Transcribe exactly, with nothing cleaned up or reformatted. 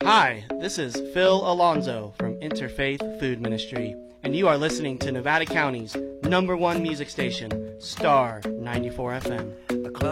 Hi, this is Phil Alonzo from Interfaith Food Ministry, and you are listening to Nevada County's number one music station, Star ninety-four F M. A club